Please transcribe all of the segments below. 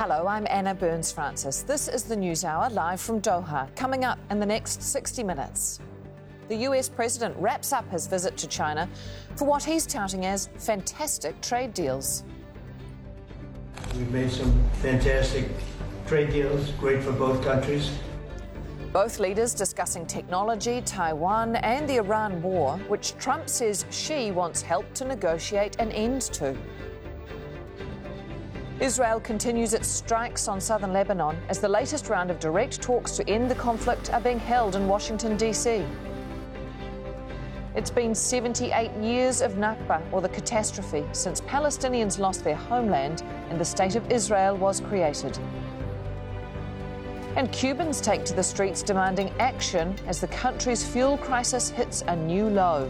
Hello, I'm Anna Burns-Francis. This is the News Hour live from Doha. Coming up in the next 60 minutes. The US president wraps up his visit to China for what he's touting as fantastic trade deals. We've made some fantastic trade deals, great for both countries. Both leaders discussing technology, Taiwan and the Iran war, which Trump says Xi wants help to negotiate an end to. Israel continues its strikes on southern Lebanon as the latest round of direct talks to end the conflict are being held in Washington, D.C. It's been 78 years of Nakba, or the catastrophe, since Palestinians lost their homeland and the State of Israel was created. And Cubans take to the streets demanding action as the country's fuel crisis hits a new low.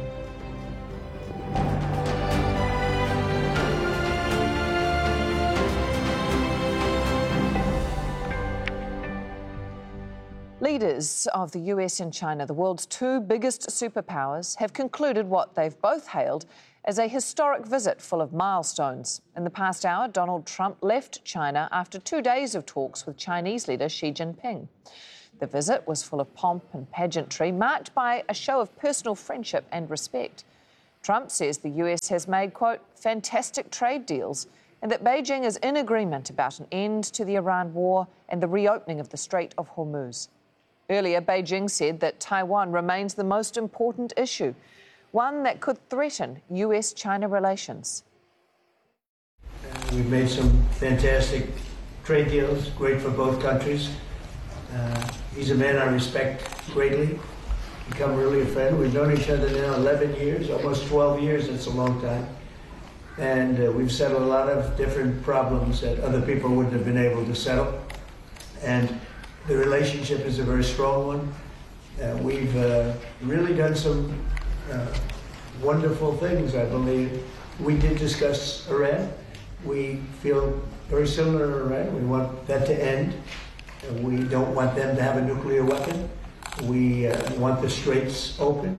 Leaders of the US and China, the world's two biggest superpowers, have concluded what they've both hailed as a historic visit full of milestones. In the past hour, Donald Trump left China after 2 days of talks with Chinese leader Xi Jinping. The visit was full of pomp and pageantry, marked by a show of personal friendship and respect. Trump says the US has made, quote, fantastic trade deals, and that Beijing is in agreement about an end to the Iran war and the reopening of the Strait of Hormuz. Earlier, Beijing said that Taiwan remains the most important issue, one that could threaten US-China relations. We've made some fantastic trade deals, great for both countries. He's a man I respect greatly, become really a friend. We've known each other now 11 years, almost 12 years, that's a long time. And we've settled a lot of different problems that other people wouldn't have been able to settle. And the relationship is a very strong one. We've really done some wonderful things, I believe. We did discuss Iran. We feel very similar to Iran. We want that to end. We don't want them to have a nuclear weapon. We want the straits open.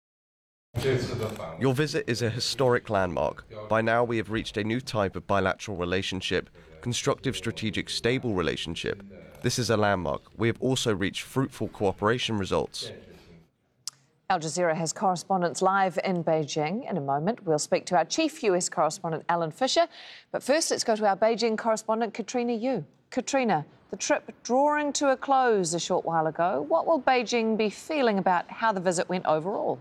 Your visit is a historic landmark. By now we have reached a new type of bilateral relationship, constructive, strategic, stable relationship. This is a landmark. We have also reached fruitful cooperation results. Al Jazeera has correspondents live in Beijing. In a moment, we'll speak to our chief US correspondent, Alan Fisher. But first, let's go to our Beijing correspondent, Katrina Yu. Katrina, the trip drawing to a close a short while ago. What will Beijing be feeling about how the visit went overall?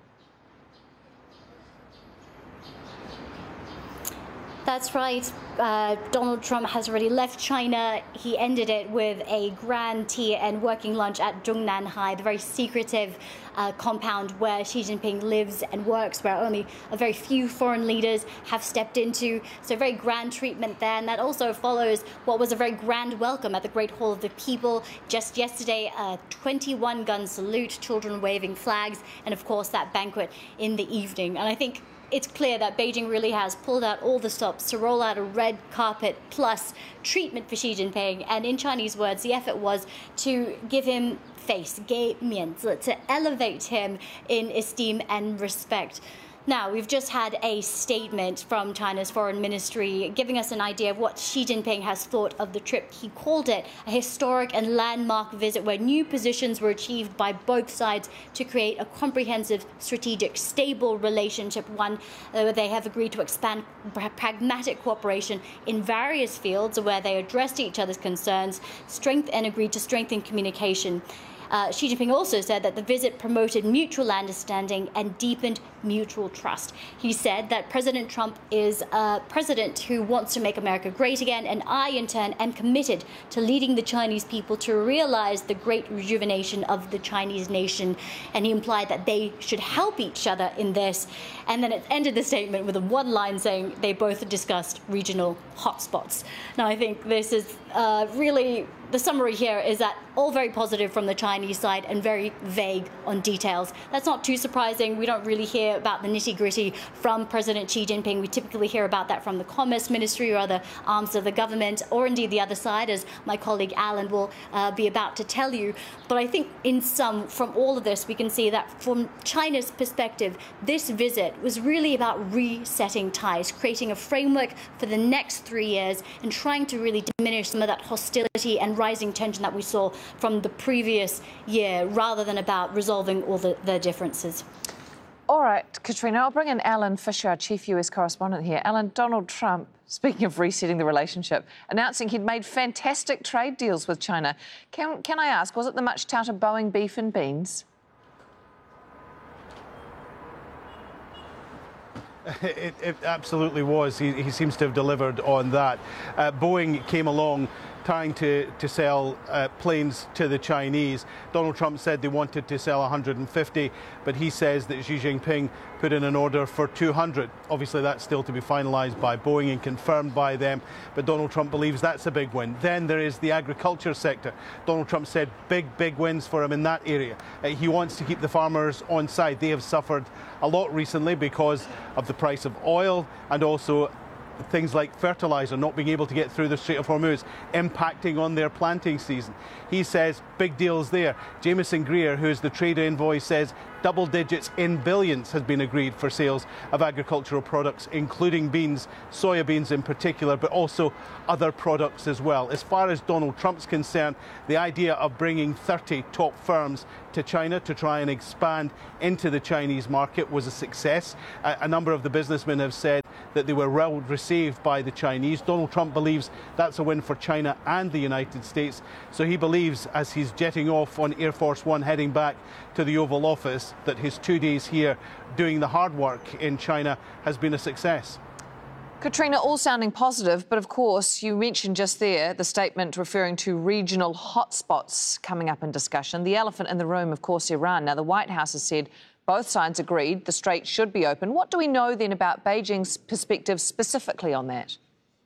That's right. Donald Trump has already left China. He ended it with a grand tea and working lunch at Zhongnanhai, the very secretive compound where Xi Jinping lives and works, where only a very few foreign leaders have stepped into. So very grand treatment there. And that also follows what was a very grand welcome at the Great Hall of the People. Just yesterday, a 21-gun salute, children waving flags, and of course that banquet in the evening. And I think it's clear that Beijing really has pulled out all the stops to roll out a red carpet plus treatment for Xi Jinping. And in Chinese words, the effort was to give him face, 给面子, to elevate him in esteem and respect. Now, we've just had a statement from China's foreign ministry giving us an idea of what Xi Jinping has thought of the trip. He called it a historic and landmark visit where new positions were achieved by both sides to create a comprehensive, strategic, stable relationship, one where they have agreed to expand pragmatic cooperation in various fields where they addressed each other's concerns, and agreed to strengthen communication. Xi Jinping also said that the visit promoted mutual understanding and deepened mutual trust. He said that President Trump is a president who wants to make America great again, and I, in turn, am committed to leading the Chinese people to realize the great rejuvenation of the Chinese nation. And he implied that they should help each other in this. And then it ended the statement with a one-line saying they both discussed regional hotspots. Now, I think this is really, the summary here is that all very positive from the Chinese side and very vague on details. That's not too surprising. We don't really hear hear about the nitty-gritty from President Xi Jinping. We typically hear about that from the Commerce Ministry or other arms of the government, or indeed the other side, as my colleague Alan will be about to tell you. But I think in sum, from all of this, we can see that from China's perspective, this visit was really about resetting ties, creating a framework for the next 3 years and trying to really diminish some of that hostility and rising tension that we saw from the previous year, rather than about resolving all the differences. All right, Katrina, I'll bring in Alan Fisher, our chief US correspondent here. Alan, Donald Trump, speaking of resetting the relationship, announcing he'd made fantastic trade deals with China. Can I ask, was it the much touted Boeing beef and beans? It absolutely was. He seems to have delivered on that. Boeing came along trying to sell planes to the Chinese. Donald Trump said they wanted to sell 150, but he says that Xi Jinping put in an order for 200. Obviously, that's still to be finalised by Boeing and confirmed by them, but Donald Trump believes that's a big win. Then there is the agriculture sector. Donald Trump said big wins for him in that area. He wants to keep the farmers on side. They have suffered a lot recently because of the price of oil and also things like fertiliser not being able to get through the Strait of Hormuz, impacting on their planting season. He says big deals there. Jameson Greer, who is the trade envoy, says double digits in billions has been agreed for sales of agricultural products, including beans, soya beans in particular, but also other products as well. As far as Donald Trump's concerned, the idea of bringing 30 top firms to China to try and expand into the Chinese market was a success. A number of the businessmen have said that they were well received by the Chinese. Donald Trump believes that's a win for China and the United States. So he believes, as he's jetting off on Air Force One heading back to the Oval Office, that his 2 days here doing the hard work in China has been a success. Katrina, all sounding positive, but of course, you mentioned just there the statement referring to regional hotspots coming up in discussion. The elephant in the room, of course, Iran. Now, the White House has said both sides agreed the strait should be open. What do we know then about Beijing's perspective specifically on that?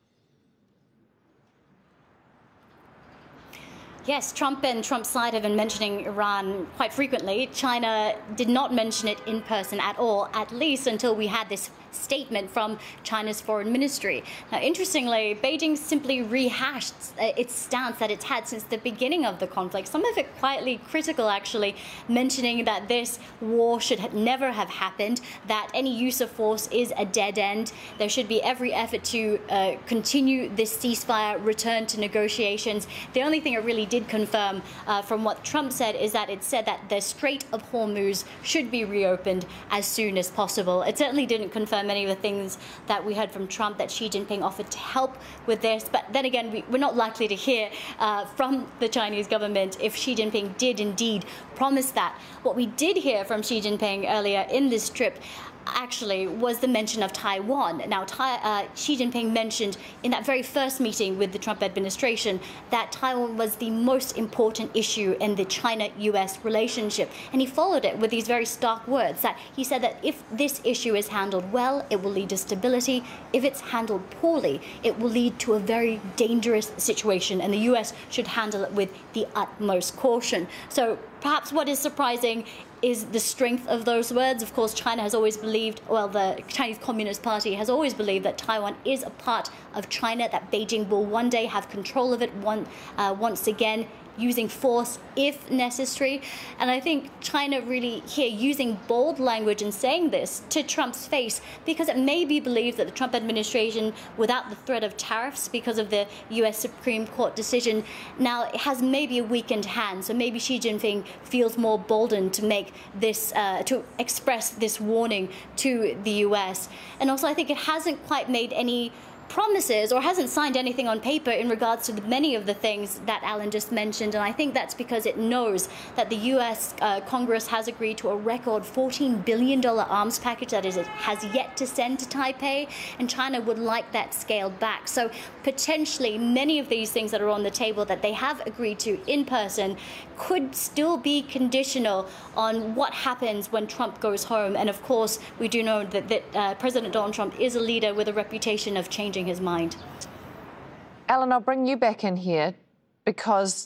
Yes, Trump and Trump's side have been mentioning Iran quite frequently. China did not mention it in person at all, at least until we had this statement from China's foreign ministry. Now, interestingly, Beijing simply rehashed its stance that it's had since the beginning of the conflict, some of it quietly critical, actually, mentioning that this war should never have happened, that any use of force is a dead end. There should be every effort to continue this ceasefire, return to negotiations. The only thing it really did confirm from what Trump said is that it said that the Strait of Hormuz should be reopened as soon as possible. It certainly didn't confirm many of the things that we heard from Trump, that Xi Jinping offered to help with this. But then again, we're not likely to hear from the Chinese government if Xi Jinping did indeed promise that. What we did hear from Xi Jinping earlier in this trip actually was the mention of Taiwan. Now, Xi Jinping mentioned in that very first meeting with the Trump administration that Taiwan was the most important issue in the China-US relationship. And he followed it with these very stark words that he said that if this issue is handled well, it will lead to stability. If it's handled poorly, it will lead to a very dangerous situation, and the US should handle it with the utmost caution. So perhaps what is surprising is the strength of those words. Of course, China has always believed, well, the Chinese Communist Party has always believed that Taiwan is a part of China, that Beijing will one day have control of it once again, using force if necessary. And I think China really here using bold language and saying this to Trump's face, because it may be believed that the Trump administration, without the threat of tariffs because of the US Supreme Court decision, now it has maybe a weakened hand. So maybe Xi Jinping feels more boldened to make this, to express this warning to the US. And also I think it hasn't quite made any promises or hasn't signed anything on paper in regards to many of the things that Alan just mentioned. And I think that's because it knows that the US Congress has agreed to a record $14 billion arms package that it has yet to send to Taipei, and China would like that scaled back. So potentially many of these things that are on the table that they have agreed to in person could still be conditional on what happens when Trump goes home. And of course, we do know that President Donald Trump is a leader with a reputation of changing his mind. Alan, I'll bring you back in here because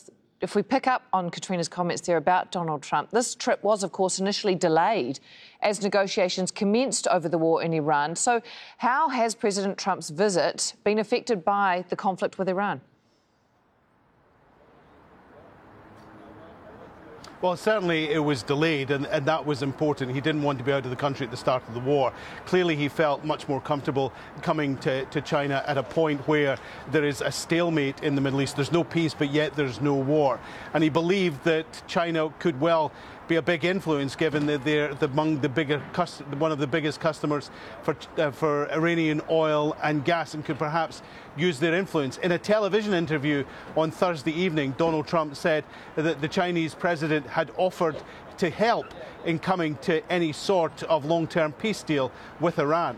if we pick up on Katrina's comments there about Donald Trump, this trip was, of course, initially delayed as negotiations commenced over the war in Iran. So how has President Trump's visit been affected by the conflict with Iran? Well, certainly it was delayed, and that was important. He didn't want to be out of the country at the start of the war. Clearly, he felt much more comfortable coming to China at a point where there is a stalemate in the Middle East. There's no peace, but yet there's no war. And he believed that China could well be a big influence, given that they're one of the biggest customers for Iranian oil and gas, and could perhaps use their influence. In a television interview on Thursday evening, Donald Trump said that the Chinese president had offered to help in coming to any sort of long-term peace deal with Iran.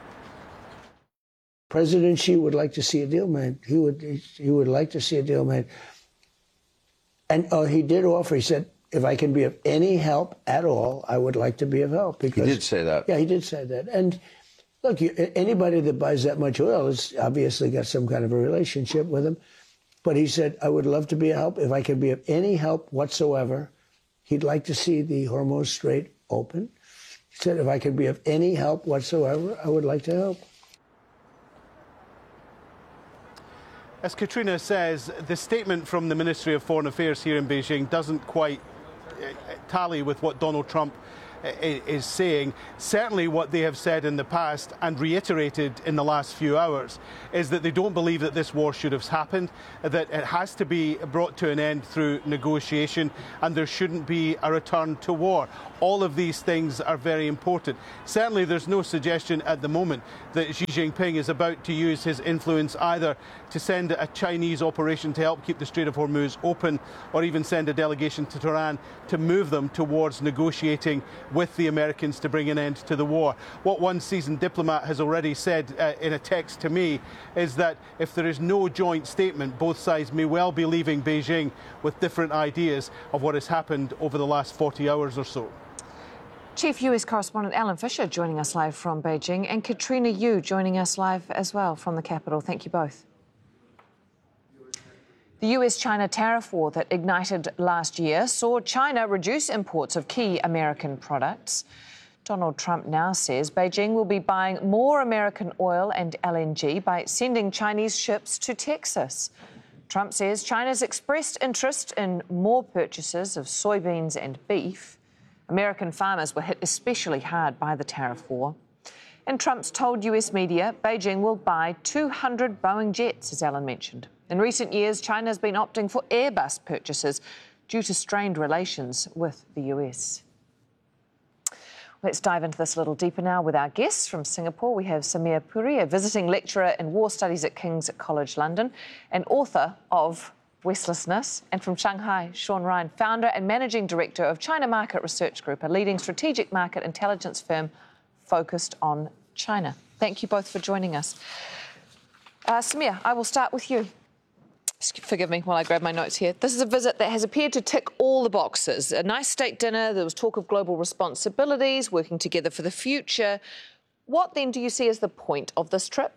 President Xi would like to see a deal made. He would like to see a deal made. And he did offer, he said, if I can be of any help at all, I would like to be of help. Because, he did say that. Yeah, he did say that. And look, anybody that buys that much oil has obviously got some kind of a relationship with him. But he said, I would love to be of help. If I can be of any help whatsoever, he'd like to see the Hormuz Strait open. He said, if I could be of any help whatsoever, I would like to help. As Katrina says, the statement from the Ministry of Foreign Affairs here in Beijing doesn't quite tally with what Donald Trump is saying. Certainly what they have said in the past and reiterated in the last few hours is that they don't believe that this war should have happened, that it has to be brought to an end through negotiation, and there shouldn't be a return to war. All of these things are very important. Certainly there's no suggestion at the moment that Xi Jinping is about to use his influence either to send a Chinese operation to help keep the Strait of Hormuz open, or even send a delegation to Tehran to move them towards negotiating with the Americans to bring an end to the war. What one seasoned diplomat has already said in a text to me is that if there is no joint statement, both sides may well be leaving Beijing with different ideas of what has happened over the last 40 hours or so. Chief US correspondent Alan Fisher joining us live from Beijing, and Katrina Yu joining us live as well from the capital. Thank you both. The US-China tariff war that ignited last year saw China reduce imports of key American products. Donald Trump now says Beijing will be buying more American oil and LNG by sending Chinese ships to Texas. Trump says China's expressed interest in more purchases of soybeans and beef. American farmers were hit especially hard by the tariff war. And Trump's told US media Beijing will buy 200 Boeing jets, as Alan mentioned. In recent years, China has been opting for Airbus purchases due to strained relations with the US. Let's dive into this a little deeper now with our guests. From Singapore, we have Samir Puri, a visiting lecturer in war studies at King's College London and author of Restlessness. And from Shanghai, Sean Ryan, founder and managing director of China Market Research Group, a leading strategic market intelligence firm focused on China. Thank you both for joining us. Samir, I will start with you. Forgive me while I grab my notes here. This is a visit that has appeared to tick all the boxes. A nice state dinner, there was talk of global responsibilities, working together for the future. What then do you see as the point of this trip?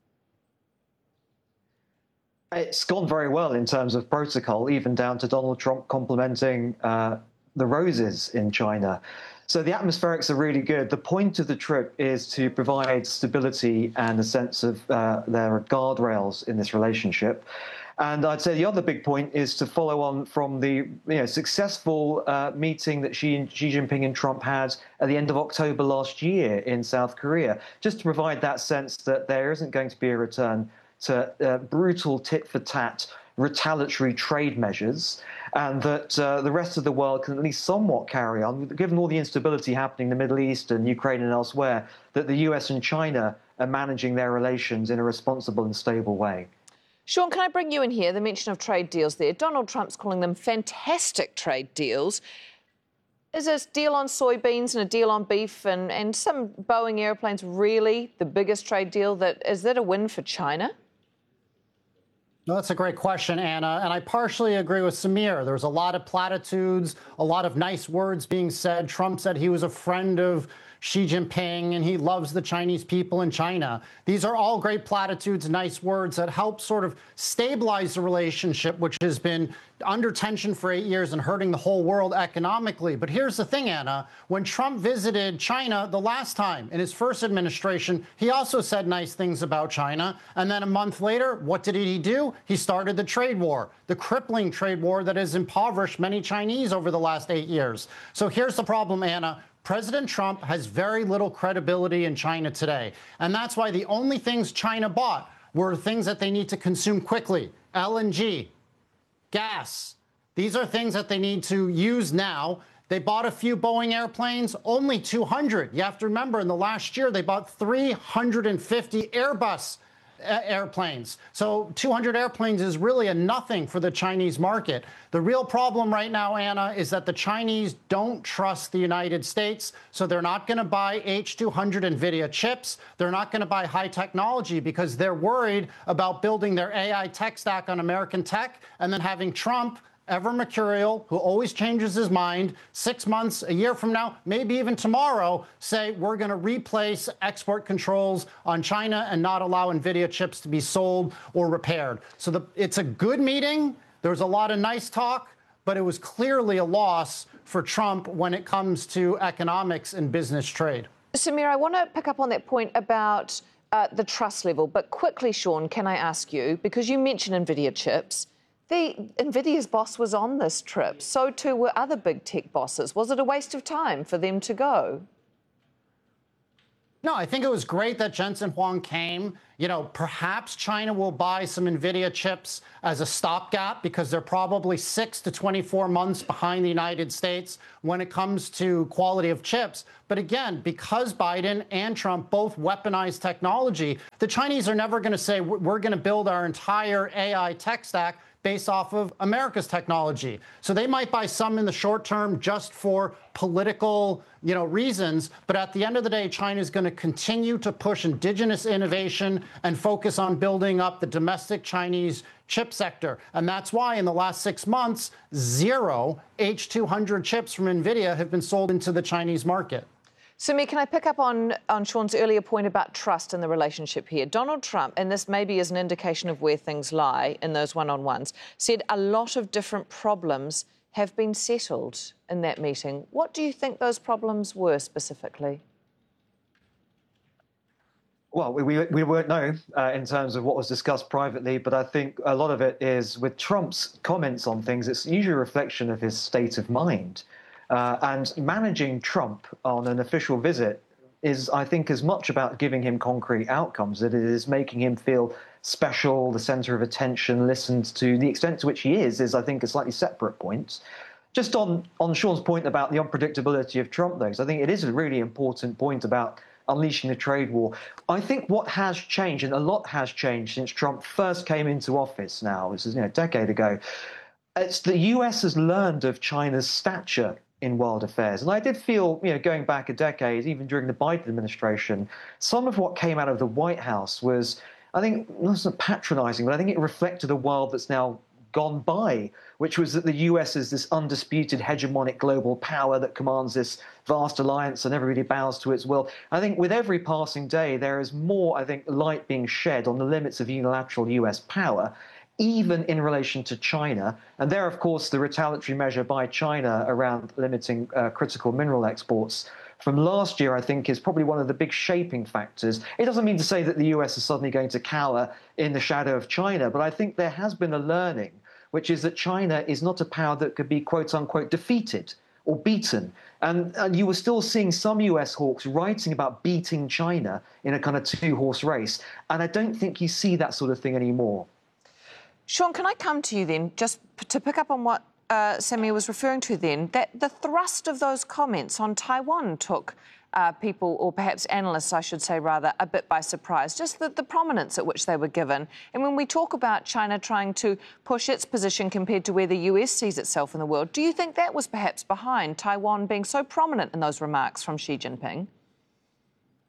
It's gone very well in terms of protocol, even down to Donald Trump complimenting the roses in China. So the atmospherics are really good. The point of the trip is to provide stability and a sense of there are guardrails in this relationship. And I'd say the other big point is to follow on from the successful meeting that Xi Jinping and Trump had at the end of October last year in South Korea, just to provide that sense that there isn't going to be a return to brutal tit-for-tat retaliatory trade measures, and that the rest of the world can at least somewhat carry on, given all the instability happening in the Middle East and Ukraine and elsewhere, that the US and China are managing their relations in a responsible and stable way. Sean, can I bring you in here? The mention of trade deals there. Donald Trump's calling them fantastic trade deals. Is this deal on soybeans and a deal on beef and some Boeing airplanes really the biggest trade deal? Is that a win for China? No, that's a great question, Anna, and I partially agree with Samir. There's a lot of platitudes, a lot of nice words being said. Trump said he was a friend of Xi Jinping and he loves the Chinese people in China. These are all great platitudes, nice words that help sort of stabilize the relationship, which has been under tension for 8 years and hurting the whole world economically. But here's the thing, Anna. When Trump visited China the last time in his first administration, he also said nice things about China. And then a month later, what did he do? He started the trade war, the crippling trade war that has impoverished many Chinese over the last 8 years. So here's the problem, Anna. President Trump has very little credibility in China today. And that's why the only things China bought were things that they need to consume quickly. LNG, gas. These are things that they need to use now. They bought a few Boeing airplanes, only 200. You have to remember, in the last year, they bought 350 Airbus airplanes. So 200 airplanes is really a nothing for the Chinese market. The real problem right now, Anna, is that the Chinese don't trust the United States, so they're not going to buy H200 NVIDIA chips. They're not going to buy high technology because they're worried about building their AI tech stack on American tech and then having Trump, ever mercurial, who always changes his mind, 6 months, a year from now, maybe even tomorrow, say we're going to replace export controls on China and not allow NVIDIA chips to be sold or repaired. So it's a good meeting. There was a lot of nice talk, but it was clearly a loss for Trump when it comes to economics and business trade. Samir, I want to pick up on that point about the trust level. But quickly, Sean, can I ask you, because you mentioned NVIDIA chips, NVIDIA's boss was on this trip. So too were other big tech bosses. Was it a waste of time for them to go? No, I think it was great that Jensen Huang came. You know, perhaps China will buy some NVIDIA chips as a stopgap because they're probably 6 to 24 months behind the United States when it comes to quality of chips. But again, because Biden and Trump both weaponized technology, the Chinese are never going to say we're going to build our entire AI tech stack based off of America's technology. So they might buy some in the short term just for political, reasons. But at the end of the day, China is going to continue to push indigenous innovation and focus on building up the domestic Chinese chip sector. And that's why in the last 6 months, 0 H200 chips from NVIDIA have been sold into the Chinese market. Samir, can I pick up on Sean's earlier point about trust in the relationship here? Donald Trump, and this maybe is an indication of where things lie in those one-on-ones, said a lot of different problems have been settled in that meeting. What do you think those problems were specifically? Well, we won't know in terms of what was discussed privately, but I think a lot of it is with Trump's comments on things, it's usually a reflection of his state of mind. And managing Trump on an official visit is, I think, as much about giving him concrete outcomes as it is making him feel special, the center of attention, listened to. The extent to which he is, I think, a slightly separate point. Just on Sean's point about the unpredictability of Trump, though, because I think it is a really important point about unleashing the trade war. I think what has changed, and a lot has changed since Trump first came into office now, this is a decade ago, it's the US has learned of China's stature in world affairs. And I did feel, going back a decade, even during the Biden administration, some of what came out of the White House was, I think, not patronizing, but I think it reflected a world that's now gone by, which was that the US is this undisputed hegemonic global power that commands this vast alliance and everybody bows to its will. I think with every passing day, there is more, light being shed on the limits of unilateral US power, even in relation to China. And there, of course, the retaliatory measure by China around limiting critical mineral exports from last year, I think, is probably one of the big shaping factors. It doesn't mean to say that the US is suddenly going to cower in the shadow of China, but I think there has been a learning, which is that China is not a power that could be, quote unquote, defeated or beaten. And you were still seeing some US hawks writing about beating China in a kind of two-horse race. And I don't think you see that sort of thing anymore. Sean, can I come to you then, just to pick up on what Samir was referring to then, that the thrust of those comments on Taiwan took people, or perhaps analysts, I should say, rather, a bit by surprise, just the prominence at which they were given. And when we talk about China trying to push its position compared to where the US sees itself in the world, do you think that was perhaps behind Taiwan being so prominent in those remarks from Xi Jinping?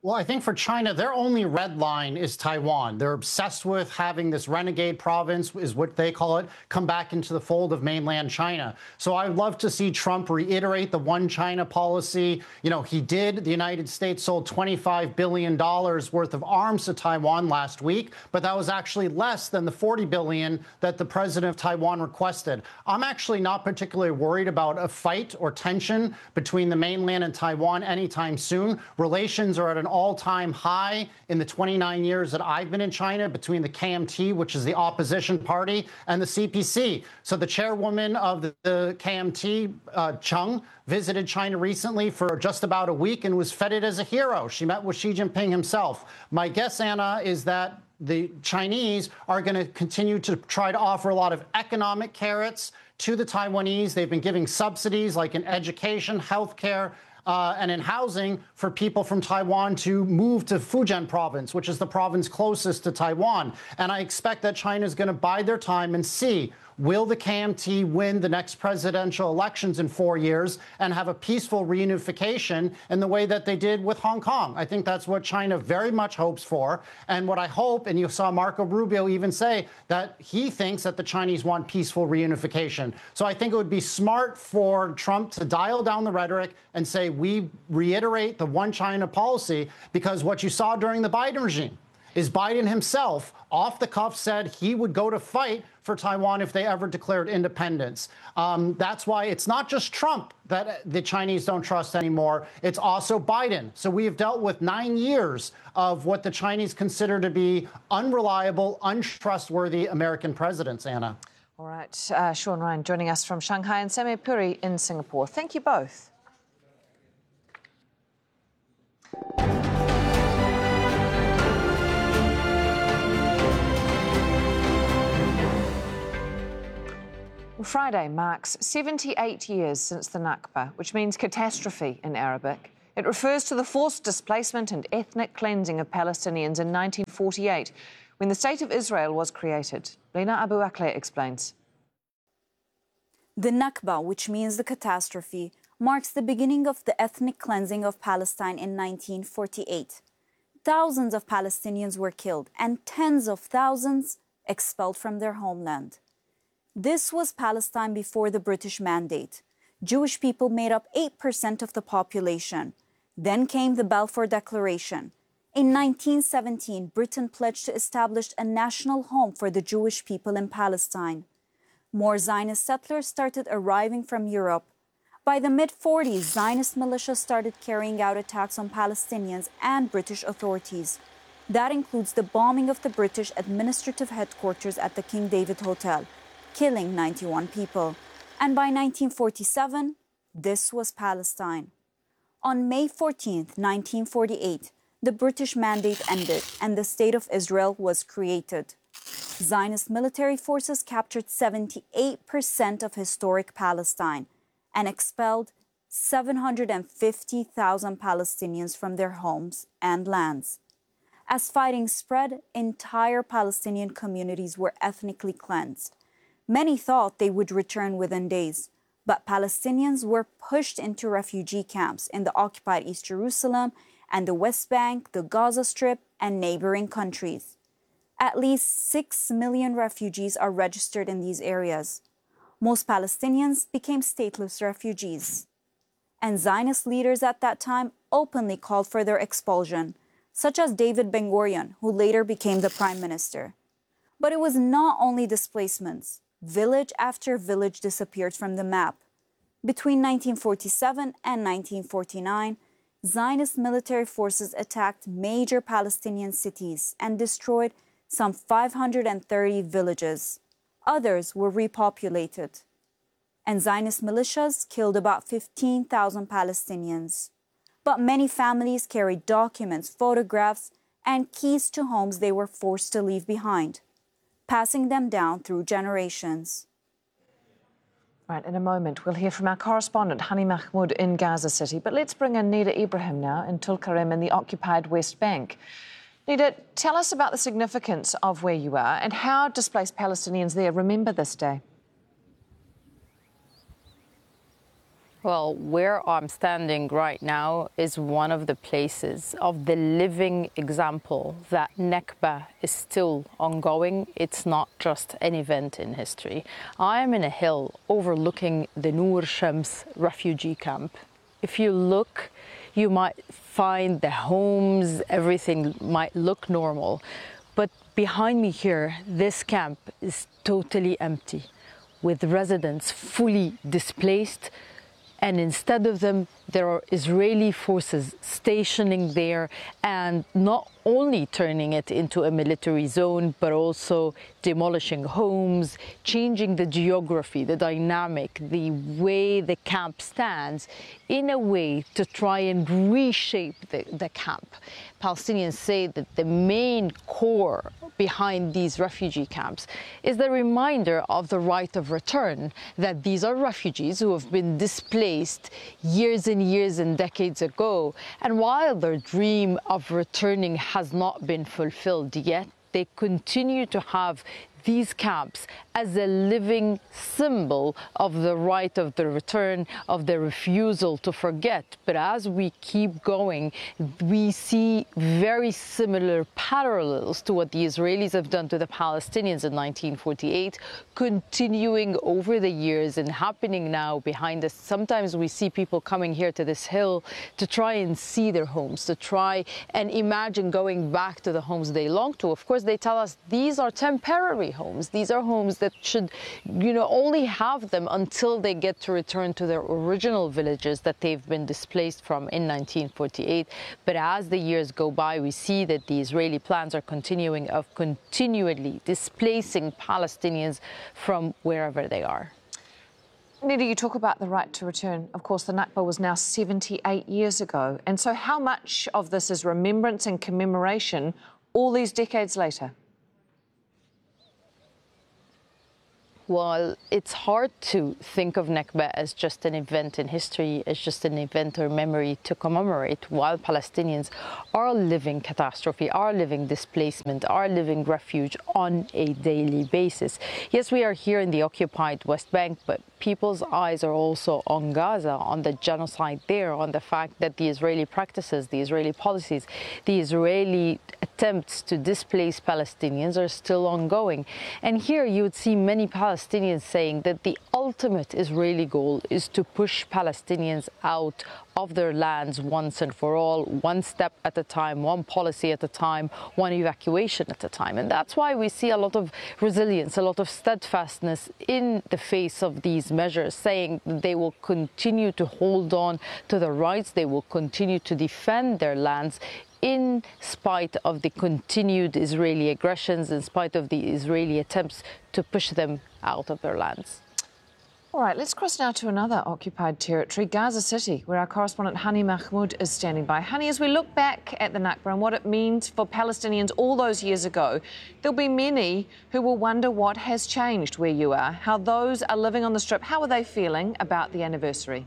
Well, I think for China, their only red line is Taiwan. They're obsessed with having this renegade province, is what they call it, come back into the fold of mainland China. So I'd love to see Trump reiterate the one China policy. You know, the United States sold $25 billion worth of arms to Taiwan last week, but that was actually less than the $40 billion that the president of Taiwan requested. I'm actually not particularly worried about a fight or tension between the mainland and Taiwan anytime soon. Relations are at an all-time high in the 29 years that I've been in China between the KMT, which is the opposition party, and the CPC. So the chairwoman of the KMT, Cheng, visited China recently for just about a week and was feted as a hero. She met with Xi Jinping himself. My guess, Anna, is that the Chinese are going to continue to try to offer a lot of economic carrots to the Taiwanese. They've been giving subsidies like in education, healthcare, and in housing for people from Taiwan to move to Fujian province, which is the province closest to Taiwan. And I expect that China is going to bide their time and see, will the KMT win the next presidential elections in 4 years and have a peaceful reunification in the way that they did with Hong Kong? I think that's what China very much hopes for. And what I hope, and you saw Marco Rubio even say that he thinks that the Chinese want peaceful reunification. So I think it would be smart for Trump to dial down the rhetoric and say, we reiterate the one China policy, because what you saw during the Biden regime is Biden himself, off the cuff, said he would go to fight for Taiwan if they ever declared independence. That's why it's not just Trump that the Chinese don't trust anymore. It's also Biden. So we have dealt with 9 years of what the Chinese consider to be unreliable, untrustworthy American presidents, Anna. All right, Sean Ryan joining us from Shanghai and Samir Puri in Singapore. Thank you both. Friday marks 78 years since the Nakba, which means catastrophe in Arabic. It refers to the forced displacement and ethnic cleansing of Palestinians in 1948, when the State of Israel was created. Lena Abu Akleh explains. The Nakba, which means the catastrophe, marks the beginning of the ethnic cleansing of Palestine in 1948. Thousands of Palestinians were killed and tens of thousands expelled from their homeland. This was Palestine before the British Mandate. Jewish people made up 8% of the population. Then came the Balfour Declaration. In 1917, Britain pledged to establish a national home for the Jewish people in Palestine. More Zionist settlers started arriving from Europe. By the mid-40s, Zionist militias started carrying out attacks on Palestinians and British authorities. That includes the bombing of the British administrative headquarters at the King David Hotel, killing 91 people. And by 1947, this was Palestine. On May 14, 1948, the British Mandate ended and the State of Israel was created. Zionist military forces captured 78% of historic Palestine and expelled 750,000 Palestinians from their homes and lands. As fighting spread, entire Palestinian communities were ethnically cleansed. Many thought they would return within days, but Palestinians were pushed into refugee camps in the occupied East Jerusalem and the West Bank, the Gaza Strip, and neighboring countries. At least 6 million refugees are registered in these areas. Most Palestinians became stateless refugees. And Zionist leaders at that time openly called for their expulsion, such as David Ben-Gurion, who later became the prime minister. But it was not only displacements. Village after village disappeared from the map. Between 1947 and 1949, Zionist military forces attacked major Palestinian cities and destroyed some 530 villages. Others were repopulated. And Zionist militias killed about 15,000 Palestinians. But many families carried documents, photographs, and keys to homes they were forced to leave behind, passing them down through generations. Right, in a moment, we'll hear from our correspondent, Hani Mahmoud, in Gaza City. But let's bring in Nida Ibrahim now in Tulkarem in the occupied West Bank. Nida, tell us about the significance of where you are and how displaced Palestinians there remember this day. Well, where I'm standing right now is one of the places of the living example that Nakba is still ongoing. It's not just an event in history. I am in a hill overlooking the Noor Shams refugee camp. If you look, you might find the homes, everything might look normal. But behind me here, this camp is totally empty, with residents fully displaced. And instead of them, there are Israeli forces stationing there and not only turning it into a military zone, but also demolishing homes, changing the geography, the dynamic, the way the camp stands in a way to try and reshape the camp. Palestinians say that the main core behind these refugee camps is the reminder of the right of return, that these are refugees who have been displaced years and years and decades ago. And while their dream of returning has not been fulfilled yet, they continue to have these camps as a living symbol of the right of the return, of the refusal to forget. But as we keep going, we see very similar parallels to what the Israelis have done to the Palestinians in 1948, continuing over the years and happening now behind us. Sometimes we see people coming here to this hill to try and see their homes, to try and imagine going back to the homes they long to. Of course, they tell us these are temporary homes. These are homes that should, only have them until they get to return to their original villages that they've been displaced from in 1948. But as the years go by, we see that the Israeli plans are continuing of continually displacing Palestinians from wherever they are. Nida, you talk about the right to return. Of course, the Nakba was now 78 years ago. And so how much of this is remembrance and commemoration all these decades later? Well, it's hard to think of Nakba as just an event in history, as just an event or memory to commemorate, while Palestinians are living catastrophe, are living displacement, are living refuge on a daily basis. Yes, we are here in the occupied West Bank, but people's eyes are also on Gaza, on the genocide there, on the fact that the Israeli practices, the Israeli policies, the Israeli attempts to displace Palestinians are still ongoing. And here you would see many Palestinians saying that the ultimate Israeli goal is to push Palestinians out of their lands once and for all, one step at a time, one policy at a time, one evacuation at a time. And that's why we see a lot of resilience, a lot of steadfastness in the face of these measures, saying they will continue to hold on to their rights, they will continue to defend their lands in spite of the continued Israeli aggressions, in spite of the Israeli attempts to push them out of their lands. All right, let's cross now to another occupied territory, Gaza City, where our correspondent Hani Mahmoud is standing by. Hani, as we look back at the Nakba and what it means for Palestinians all those years ago, there'll be many who will wonder what has changed where you are, how those are living on the Strip, how are they feeling about the anniversary?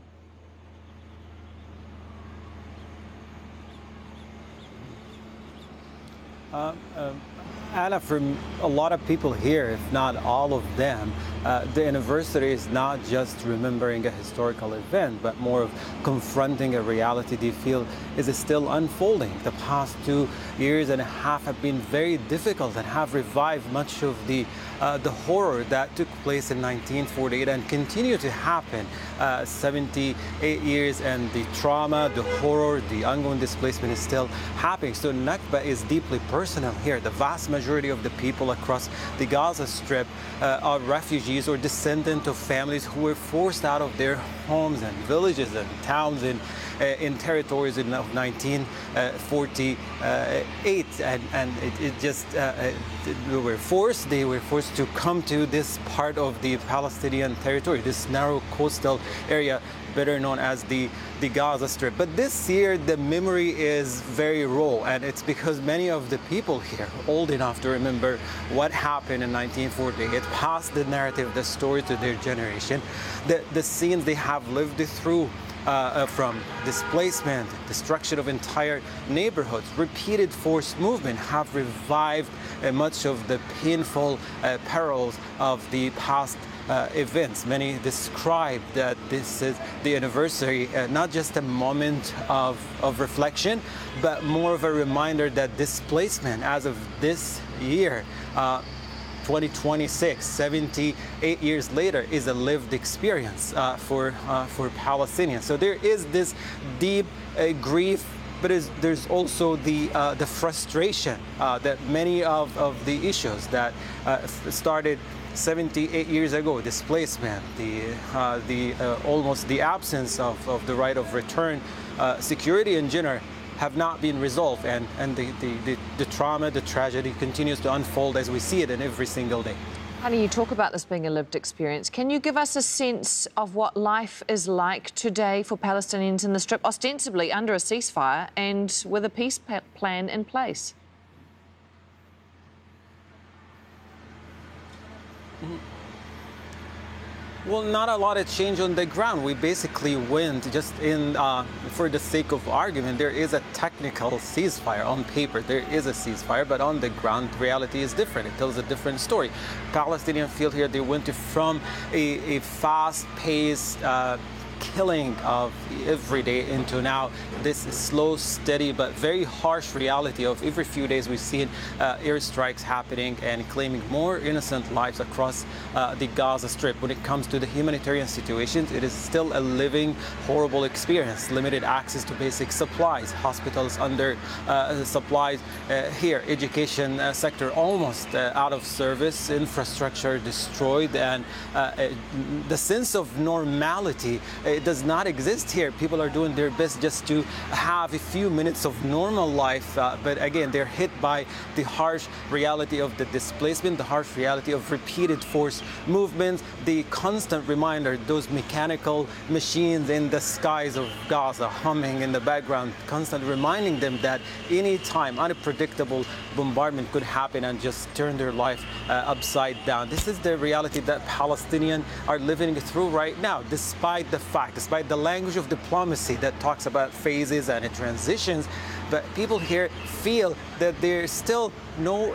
Anna, for a lot of people here, if not all of them, the anniversary is not just remembering a historical event, but more of confronting a reality they feel is still unfolding. The past 2.5 years have been very difficult and have revived much of the horror that took place in 1948 and continue to happen 78 years, and the trauma, the horror, the ongoing displacement is still happening. So Nakba is deeply personal here. The vast majority of the people across the Gaza Strip are refugees or descendants of families who were forced out of their homes and villages and towns in territories of 1948, and it just they were forced to come to this part of the Palestinian territory, this narrow coastal area better known as the Gaza Strip. But this year the memory is very raw, and it's because many of the people here old enough to remember what happened in 1948, passed the narrative, the story to their generation, the scenes they have lived through from displacement, destruction of entire neighborhoods. Repeated forced movement have revived much of the painful perils of the past events. Many describe that this is the anniversary, not just a moment of reflection, but more of a reminder that displacement as of this year, 2026, 78 years later, is a lived experience for Palestinians. So there is this deep grief, but there's also the frustration that many of the issues that started 78 years ago, displacement, almost the absence of the right of return, security in general, have not been resolved, and the trauma, the tragedy continues to unfold as we see it in every single day. Honey, you talk about this being a lived experience. Can you give us a sense of what life is like today for Palestinians in the Strip, ostensibly under a ceasefire and with a peace plan in place? Well, not a lot of change on the ground. We basically went just for the sake of argument. There is a technical ceasefire on paper. There is a ceasefire, but on the ground, reality is different. It tells a different story. Palestinians feel here they went from a fast-paced killing of every day into now this slow, steady, but very harsh reality of every few days we've seen airstrikes happening and claiming more innocent lives across the Gaza Strip. When it comes to the humanitarian situations, it is still a living, horrible experience. Limited access to basic supplies, hospitals under supplies here, education sector almost out of service, infrastructure destroyed, and the sense of normality it does not exist here. People are doing their best just to have a few minutes of normal life, but again, they're hit by the harsh reality of the displacement, the harsh reality of repeated forced movements, the constant reminder, those mechanical machines in the skies of Gaza humming in the background, constantly reminding them that any time unpredictable bombardment could happen and just turn their life upside down. This is the reality that Palestinians are living through right now, despite the language of diplomacy that talks about phases and transitions. But people here feel that there's still no